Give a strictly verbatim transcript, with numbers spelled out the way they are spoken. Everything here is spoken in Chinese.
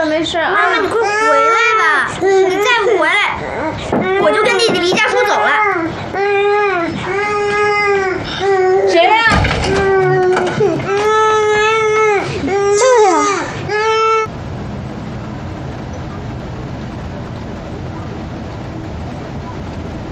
了没事啊。 妈妈，你快回来吧！